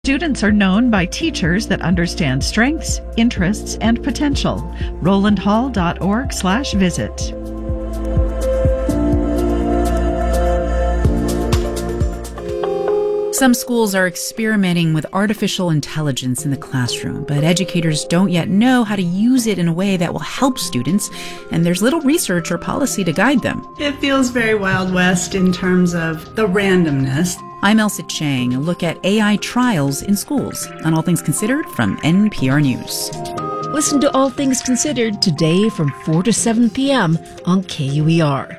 Students are known by teachers that understand strengths, interests, and potential. RolandHall.org/visit. Some schools are experimenting with artificial intelligence in the classroom, but educators don't yet know how to use it in a way that will help students, and there's little research or policy to guide them. It feels very Wild West in terms of the randomness. I'm Elsa Chang, a look at AI trials in schools on All Things Considered from NPR News. Listen to All Things Considered today from 4 to 7 p.m. on KUER.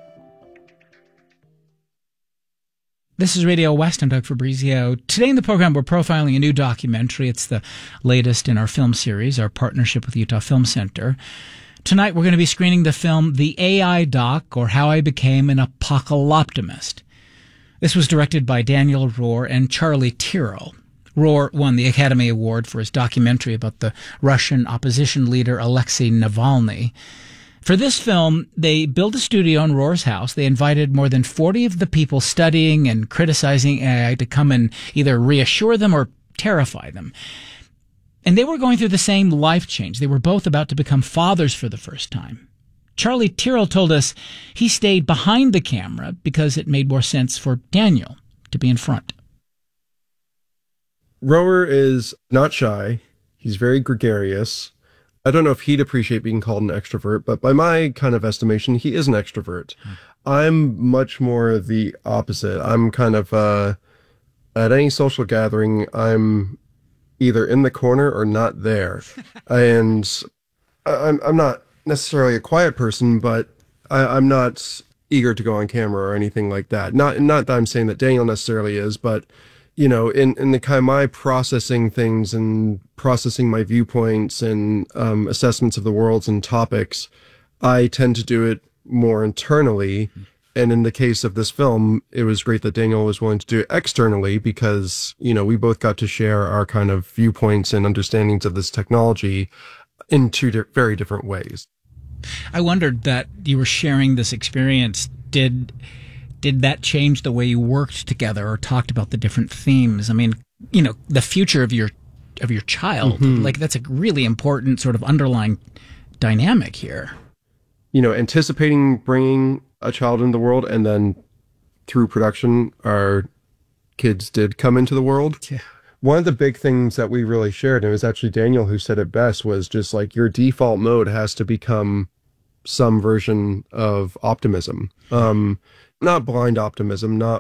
This is Radio West. I'm Doug Fabrizio. Today in the program, we're profiling a new documentary. It's the latest in our film series, our partnership with Utah Film Center. Tonight, we're going to be screening the film The AI Doc, or How I Became an Apocalyptimist. This was directed by Daniel Rohr and Charlie Tyrrell. Rohr won the Academy Award for his documentary about the Russian opposition leader Alexei Navalny. For this film, they built a studio in Rohr's house. They invited more than 40 of the people studying and criticizing AI to come and either reassure them or terrify them. And they were going through the same life change. They were both about to become fathers for the first time. Charlie Tyrrell told us he stayed behind the camera because it made more sense for Daniel to be in front. Rohr is not shy. He's very gregarious. I don't know if he'd appreciate being called an extrovert, but by my kind of estimation, he is an extrovert. I'm much more the opposite. I'm kind of, at any social gathering, I'm either in the corner or not there. And I'm not necessarily a quiet person, but I'm not eager to go on camera or anything like that. Not that I'm saying that Daniel necessarily is, but you know, in the kind of my processing things and processing my viewpoints and assessments of the worlds and topics, I tend to do it more internally. And in the case of this film, it was great that Daniel was willing to do it externally because, you know, we both got to share our kind of viewpoints and understandings of this technology in two very different ways. I wondered that you were sharing this experience. Did that change the way you worked together or talked about the different themes? I mean, you know, the future of your child, like that's a really important sort of underlying dynamic here. You know, anticipating bringing a child into the world, and then through production, our kids did come into the world. Yeah. One of the big things that we really shared, and it was actually Daniel who said it best, was just like your default mode has to become some version of optimism. Not blind optimism, not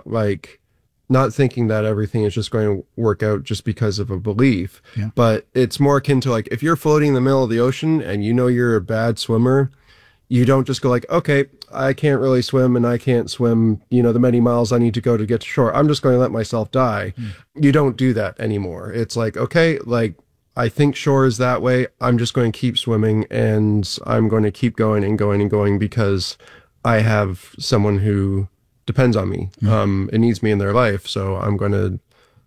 thinking that everything is just going to work out just because of a belief. Yeah. But it's more akin to like, if you're floating in the middle of the ocean and you know you're a bad swimmer, you don't just go like, okay, I can't really swim and I can't swim, you know, the many miles I need to go to get to shore. I'm just going to let myself die. You don't do that anymore. It's like, okay, like I think shore is that way. I'm just going to keep swimming and I'm going to keep going and going and going because I have someone who depends on me, and needs me in their life. So I'm going to,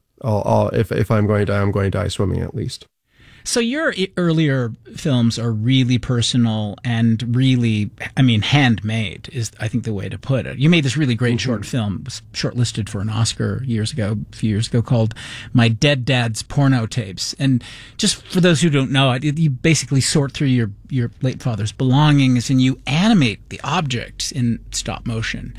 if I'm going to die, I'm going to die swimming at least. So your earlier films are really personal and really, I mean, handmade is, I think, the way to put it. You made this really great short film, it was shortlisted for an Oscar a few years ago, called My Dead Dad's Porno Tapes. And just for those who don't know, you basically sort through your late father's belongings and you animate the objects in stop motion.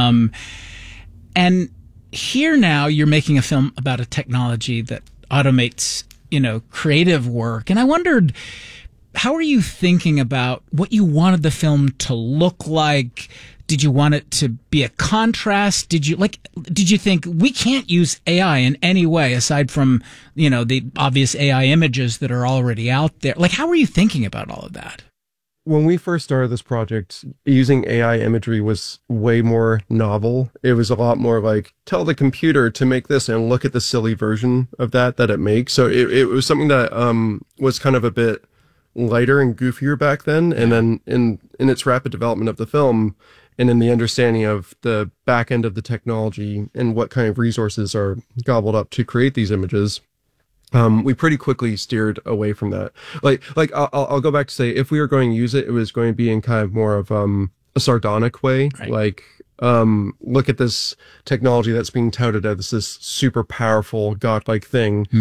And here now you're making a film about a technology that automates, you know, creative work. And I wondered, how are you thinking about what you wanted the film to look like? Did you want it to be a contrast? Did you think we can't use AI in any way aside from, you know, the obvious AI images that are already out there? Like, how were you thinking about all of that? When we first started this project, using AI imagery was way more novel. It was a lot more like, tell the computer to make this and look at the silly version of that it makes. So it was something that was kind of a bit lighter and goofier back then. And then in its rapid development of the film and in the understanding of the back end of the technology and what kind of resources are gobbled up to create these images, we pretty quickly steered away from that. Like I'll go back to say, if we were going to use it, it was going to be in kind of more of a sardonic way. Right. Like look at this technology that's being touted as this super powerful godlike thing.